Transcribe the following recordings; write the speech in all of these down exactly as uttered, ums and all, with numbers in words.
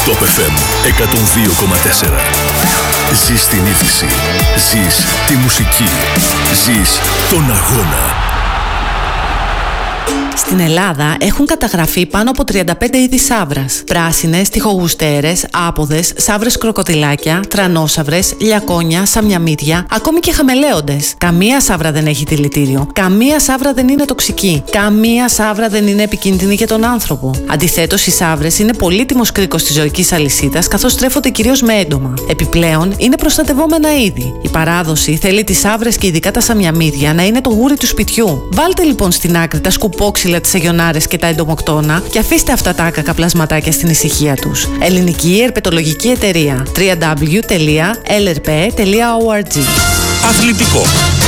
Top εφ εμ εκατόν δύο κόμμα τέσσερα. Ζεις την είδηση. Ζεις τη μουσική. Ζεις τον αγώνα. Στην Ελλάδα έχουν καταγραφεί πάνω από τριάντα πέντε είδη σαύρας. Πράσινες, τοιχογουστέρες, άποδες, σαύρες κροκοδιλάκια, τρανόσαυρες, λιακόνια, σαμιαμύδια, ακόμη και χαμελέοντες. Καμία σαύρα δεν έχει δηλητήριο. Καμία σαύρα δεν είναι τοξική. Καμία σαύρα δεν είναι επικίνδυνη για τον άνθρωπο. Αντιθέτως, οι σαύρες είναι πολύτιμος κρίκος της ζωικής αλυσίδας, καθώς τρέφονται κυρίως με έντομα. Επιπλέον, είναι προστατευόμενα είδη. Η παράδοση θέλει τις σαύρες και ειδικά τα σαμιαμύδια να είναι το γούρι του σπιτιού. Βάλτε λοιπόν στην άκρη τα σκουπόξυλα, τις αγιονάρες και τα εντομοκτώνα και αφήστε αυτά τα άκακα πλασματάκια στην ησυχία τους. Ελληνική Ερπετολογική Εταιρεία. double-u double-u double-u τελεία ελ ερ πι τελεία ο αρ τζι. Αθλητικό.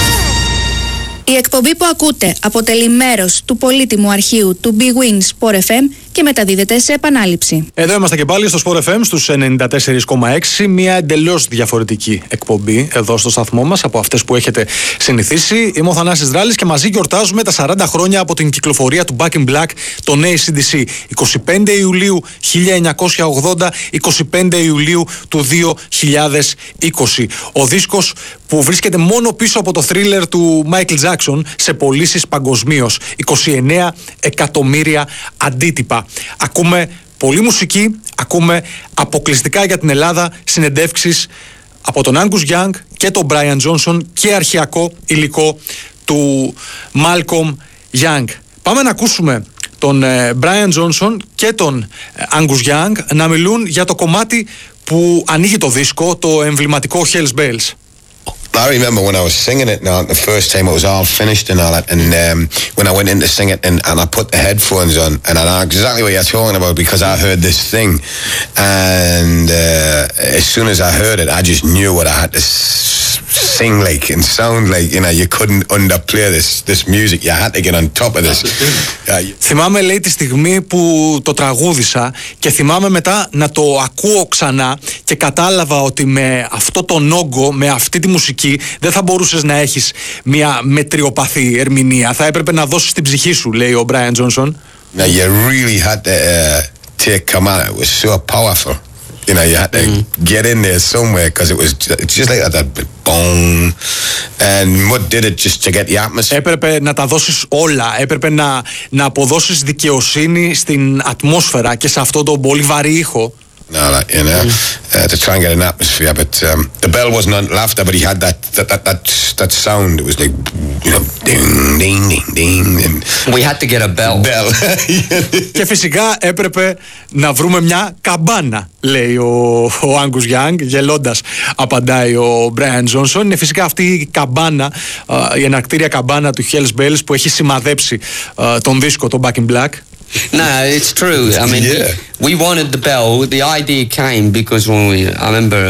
Η εκπομπή που ακούτε αποτελεί μέρος του πολύτιμου αρχείου του Big Win Sport εφ εμ και μεταδίδεται σε επανάληψη. Εδώ είμαστε και πάλι στο Sport εφ εμ στους ενενήντα τέσσερα κόμμα έξι, μια εντελώς διαφορετική εκπομπή εδώ στο σταθμό μας από αυτές που έχετε συνηθίσει. Είμαι ο Θανάσης Δράλης και μαζί γιορτάζουμε τα σαράντα χρόνια από την κυκλοφορία του Back in Black, τον έι σι ντι σι. εικοστή πέμπτη Ιουλίου χίλια εννιακόσια ογδόντα, εικοστή πέμπτη Ιουλίου του δύο χιλιάδες είκοσι. Ο δίσκος που βρίσκεται μόνο πίσω από το thriller του Michael Jackson σε πωλήσεις παγκοσμίως. είκοσι εννέα εκατομμύρια αντίτυπα. Ακούμε πολλή μουσική, ακούμε αποκλειστικά για την Ελλάδα συνεντεύξεις από τον Angus Young και τον Brian Johnson και αρχαιακό υλικό του Malcolm Young. Πάμε να ακούσουμε τον Brian Johnson και τον Angus Young να μιλούν για το κομμάτι που ανοίγει το δίσκο, το εμβληματικό Hell's Bells. I remember when I was singing it now, the first time it was all finished and all that, and um, when I went in to sing it and, and I put the headphones on, and I know exactly what you're talking about because I heard this thing, and uh, as soon as I heard it, I just knew what I had to s- sing like and sound like. You know, you couldn't underplay this this music. You had to get on top of this. Yeah. Θυμάμαι, λέει, τη στιγμή που το τραγούδισα και θυμάμαι μετά να το ακούω ξανά και κατάλαβα ότι με αυτό τον όγκο, με αυτή τη μουσική, δεν θα μπορούσες να έχεις μια μετριοπαθή ερμηνεία. Θα έπρεπε να δώσεις την ψυχή σου, λέει ο Brian Johnson. Now you really had to uh, take command. It was so powerful. You know, you had to mm. get in there somewhere because it was it's just like that boom. And what did it just to get the atmosphere? Έπρεπε να τα δώσεις όλα. Έπρεπε να, να αποδώσεις δικαιοσύνη στην ατμόσφαιρα και σε αυτό το πολύ βαρύ ήχο. No, that, you know, mm. uh, to try and get an atmosphere. But um, the bell wasn't on laughter, but he had that that, that that that sound. It was like, you know, ding, ding, ding, ding. And we had to get a bell. Bell. Και φυσικά έπρεπε να βρούμε μια καμπάνα, λέει ο, ο Angus Young, γελώντας απαντάει ο Brian Johnson. Είναι φυσικά αυτή η καμπάνα, η εναρκτήρια καμπάνα του Hell's Bells που έχει σημαδέψει τον δίσκο, τον Back in Black. No, it's true. I mean, yeah. we, we wanted the bell. The idea came because when we, I remember,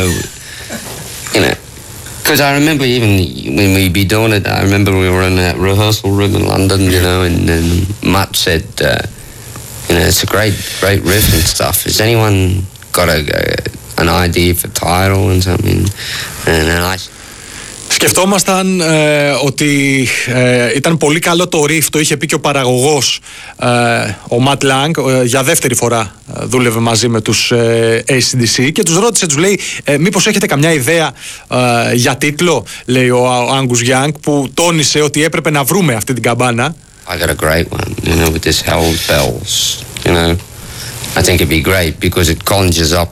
you know, because I remember even when we'd be doing it, I remember we were in that rehearsal room in London, you know, and, and Matt said, uh, you know, it's a great, great riff and stuff. Has anyone got a, a an idea for title and something? And then I. Σκεφτόμασταν ε, ότι ε, ήταν πολύ καλό το riff, το είχε πει και ο παραγωγός, ε, ο Matt Lang, ε, για δεύτερη φορά ε, δούλευε μαζί με τους ε, έι σι ντι σι και τους ρώτησε, τους λέει, ε, μήπως έχετε καμιά ιδέα ε, για τίτλο, λέει ο, ο Angus Young, που τόνισε ότι έπρεπε να βρούμε αυτή την καμπάνα. I got a great one, you know, with this Hell's Bells, you know. I think it'd be great because it conjures up,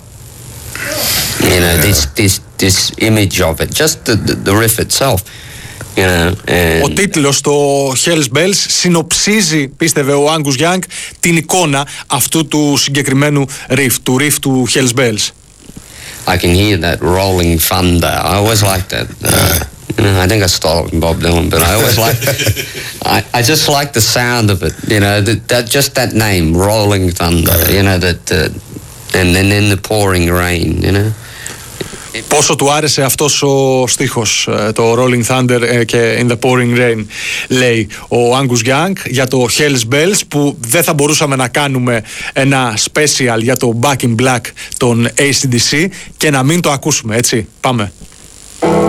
you know, this this this image of it, just the the, the riff itself, you know. And ο τίτλος, το Hell's Bells, συνοψίζει, πίστευε ο Angus Young, την εικόνα αυτού του συγκεκριμένου riff, του riff του Hell's Bells. I can hear that rolling thunder. I always liked that. Uh, you know, I think I stole it from Bob Dylan, but I always liked I I just like the sound of it, you know, that, that just that name, Rolling Thunder, you know, that uh, and then in the pouring rain, you know. Πόσο του άρεσε αυτός ο στίχος, το Rolling Thunder και In the Pouring Rain, λέει ο Angus Young για το Hell's Bells, που δεν θα μπορούσαμε να κάνουμε ένα special για το Back in Black των έι σι ντι σι και να μην το ακούσουμε, έτσι. Πάμε.